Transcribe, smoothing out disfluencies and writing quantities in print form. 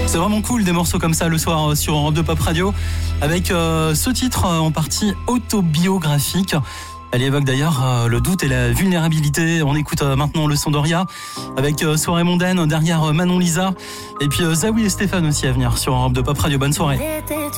C'est vraiment cool des morceaux comme ça le soir sur Europe 2 Pop Radio avec ce titre en partie autobiographique. Elle évoque d'ailleurs le doute et la vulnérabilité. On écoute maintenant le son d'Oria avec Soirée mondaine derrière Manon Lisa et puis Zawi et Stéphane aussi à venir sur Europe 2 Pop Radio. Bonne soirée.